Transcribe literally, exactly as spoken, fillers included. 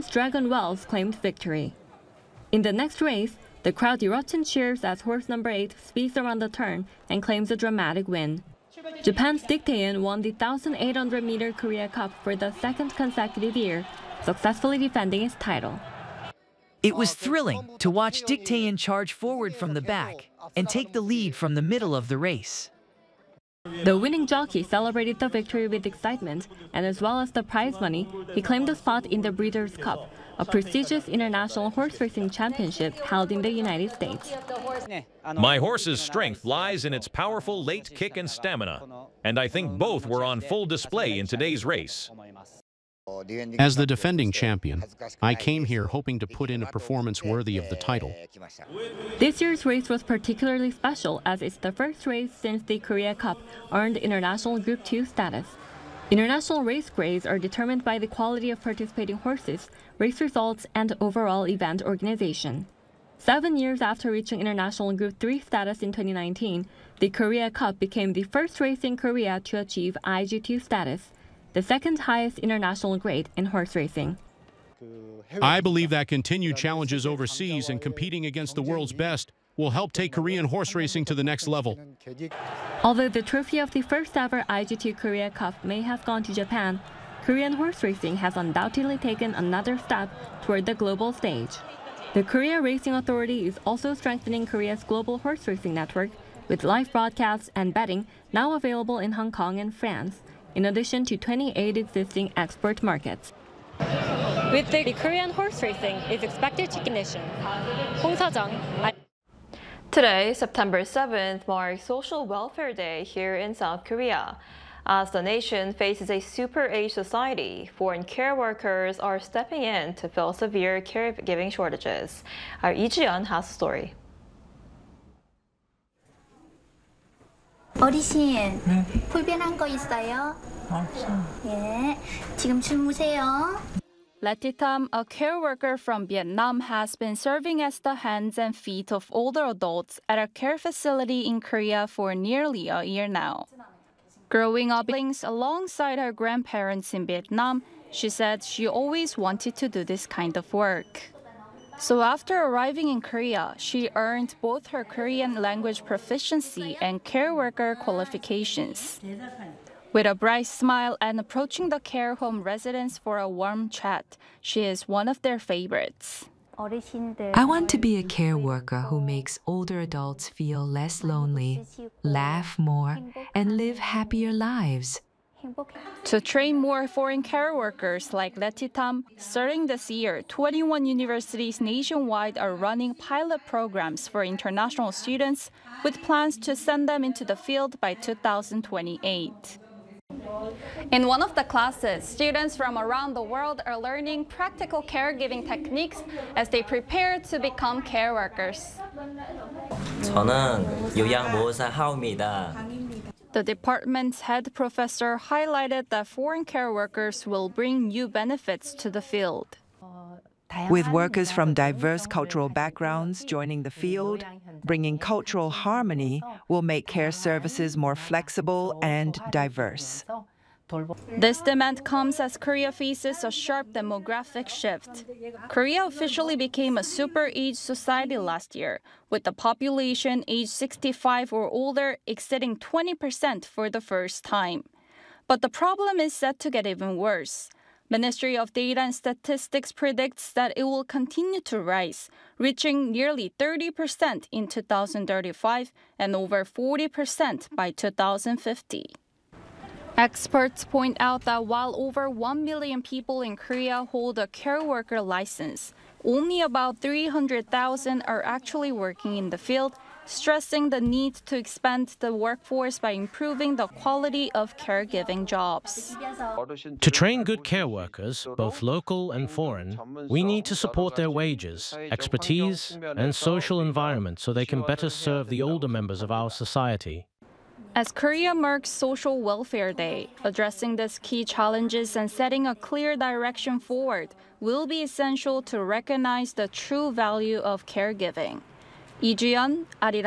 Korea's Dragon Wells claimed victory. In the next race, the crowd erupts in cheers as horse number eight speeds around the turn and claims a dramatic win. Japan's Dick Taeyeon won the one thousand eight hundred meter Korea Cup for the second consecutive year, successfully defending his title. It was thrilling to watch Dick Taeyeon charge forward from the back and take the lead from the middle of the race. The winning jockey celebrated the victory with excitement, and as well as the prize money, he claimed a spot in the Breeders' Cup, a prestigious international horse racing championship held in the United States. My horse's strength lies in its powerful late kick and stamina, and I think both were on full display in today's race. As the defending champion, I came here hoping to put in a performance worthy of the title. This year's race was particularly special as it's the first race since the Korea Cup earned international Group two status. International race grades are determined by the quality of participating horses, race results, and overall event organization. Seven years after reaching international Group three status in twenty nineteen, the Korea Cup became the first race in Korea to achieve I G two status, the second highest international grade in horse racing. I believe that continued challenges overseas and competing against the world's best will help take Korean horse racing to the next level. Although the trophy of the first ever I G two Korea Cup may have gone to Japan, Korean horse racing has undoubtedly taken another step toward the global stage. The Korea Racing Authority is also strengthening Korea's global horse racing network with live broadcasts and betting now available in Hong Kong and France, in addition to twenty-eight existing export markets. With the Korean horse racing is expected to ignition. Hong Sa-jung. Today, September seventh, marks Social Welfare Day here in South Korea. As the nation faces a super-age society, foreign care workers are stepping in to fill severe caregiving shortages. Our Lee Ji-yeon has a story. 어르신, 불편한 거 있어요? 없어. 예, 지금 주무세요. Letty Tham, a care worker from Vietnam, has been serving as the hands and feet of older adults at a care facility in Korea for nearly a year now. Growing up alongside her grandparents in Vietnam, she said she always wanted to do this kind of work. So after arriving in Korea, she earned both her Korean language proficiency and care worker qualifications. With a bright smile and approaching the care home residents for a warm chat, she is one of their favorites. I want to be a care worker who makes older adults feel less lonely, laugh more, and live happier lives. To train more foreign care workers like Letty Tham, starting this year, twenty-one universities nationwide are running pilot programs for international students with plans to send them into the field by two thousand twenty-eight. In one of the classes, students from around the world are learning practical caregiving techniques as they prepare to become care workers. 저는 요양보호사 하우입니다. The department's head professor highlighted that foreign care workers will bring new benefits to the field. With workers from diverse cultural backgrounds joining the field, bringing cultural harmony will make care services more flexible and diverse. This demand comes as Korea faces a sharp demographic shift. Korea officially became a super-age society last year, with the population aged sixty-five or older exceeding twenty percent for the first time. But the problem is set to get even worse. Ministry of Data and Statistics predicts that it will continue to rise, reaching nearly thirty percent in two thousand thirty-five and over forty percent by two thousand fifty. Experts point out that while over one million people in Korea hold a care worker license, only about three hundred thousand are actually working in the field, stressing the need to expand the workforce by improving the quality of caregiving jobs. To train good care workers, both local and foreign, we need to support their wages, expertise, and social environment so they can better serve the older members of our society. As Korea marks Social Welfare Day, addressing these key challenges and setting a clear direction forward will be essential to recognize the true value of caregiving. Lee Ji-yeon, Arirang.